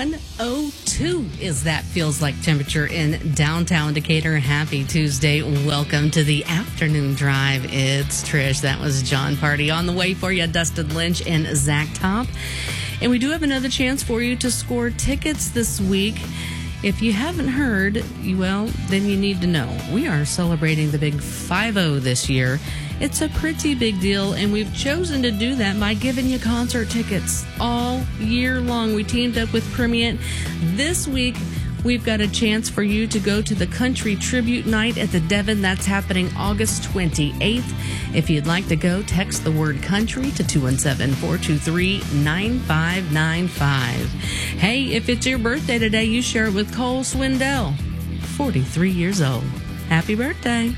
102 is that feels like temperature in downtown Decatur. Happy Tuesday. Welcome to the afternoon drive. It's Trish. That was John Party. On the way for you, Dustin Lynch and Zach Top. And we do have another chance for you to score tickets this week. If you haven't heard, well, then you need to know. We are celebrating the big 5-0 this year. It's a pretty big deal, and we've chosen to do that by giving you concert tickets all year long. We teamed up with Primient. This week, we've got a chance for you to go to the Country Tribute Night at the Devon. That's happening August 28th. If you'd like to go, text the word country to 217-423-9595. Hey, if it's your birthday today, you share it with Cole Swindell, 43 years old. Happy birthday.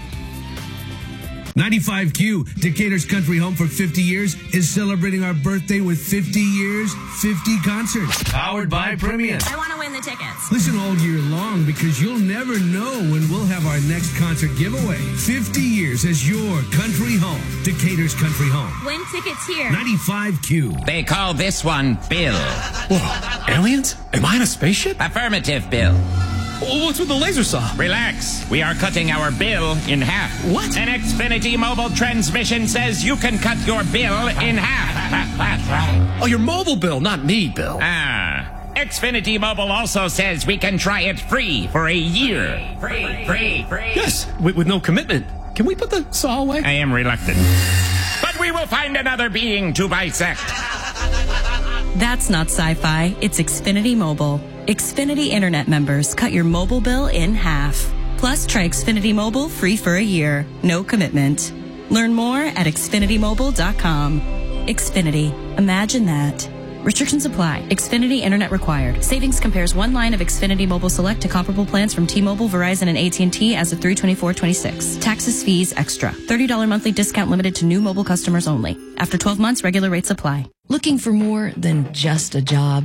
95Q, Decatur's country home for 50 years, is celebrating our birthday with 50 years, 50 concerts. Powered by Primient. I want to win the tickets. Listen all year long because you'll never know when we'll have our next concert giveaway. 50 years as your country home. Decatur's country home. Win tickets here. 95Q. They call this one Bill. Whoa, aliens? Am I in a spaceship? Affirmative, Bill. What's with the laser saw? Relax. We are cutting our bill in half. What? An Xfinity mobile transmission says you can cut your bill in half. Oh, your mobile bill, not me, Bill. Xfinity Mobile also says we can try it free for a year. Free. Yes, with no commitment. Can we put the saw away? I am reluctant. But we will find another being to bisect. That's not sci-fi. It's Xfinity Mobile. Xfinity Internet members cut your mobile bill in half. Plus, try Xfinity Mobile free for a year. No commitment. Learn more at xfinitymobile.com. Xfinity. Imagine that. Restrictions apply. Xfinity Internet required. Savings compares one line of Xfinity Mobile Select to comparable plans from T-Mobile, Verizon, and AT&T as of 3/24/26. Taxes, fees, extra. $30 monthly discount limited to new mobile customers only. After 12 months, regular rates apply. Looking for more than just a job?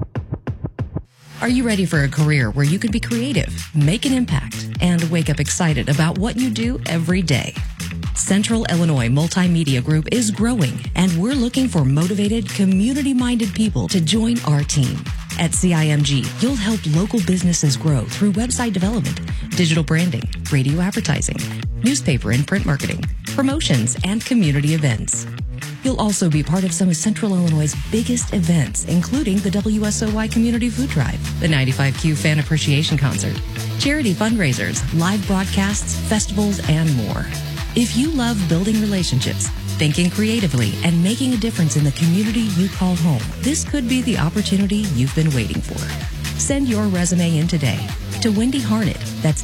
Are you ready for a career where you can be creative, make an impact, and wake up excited about what you do every day? Central Illinois Multimedia Group is growing, and we're looking for motivated, community-minded people to join our team. At CIMG, you'll help local businesses grow through website development, digital branding, radio advertising, newspaper and print marketing, promotions, and community events. You'll also be part of some of Central Illinois' biggest events, including the WSOY Community Food Drive, the 95Q Fan Appreciation Concert, charity fundraisers, live broadcasts, festivals, and more. If you love building relationships, thinking creatively, and making a difference in the community you call home, this could be the opportunity you've been waiting for. Send your resume in today to Wendy Harned, that's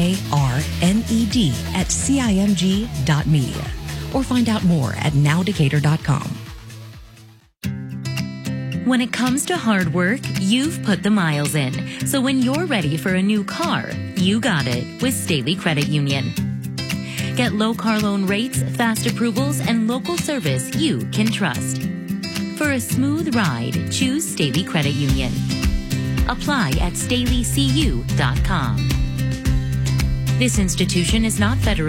HARNED, at CIMG.media. Or find out more at nowdecatur.com. When it comes to hard work, you've put the miles in. So when you're ready for a new car, you got it with Staley Credit Union. Get low car loan rates, fast approvals, and local service you can trust. For a smooth ride, choose Staley Credit Union. Apply at staleycu.com. This institution is not federal